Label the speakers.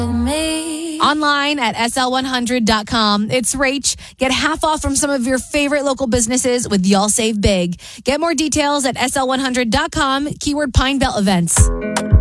Speaker 1: Online at sl100.com. It's Rach. Get half off from some of your favorite local businesses with Y'all Save Big. Get more details at sl100.com. Keyword Pine Belt events.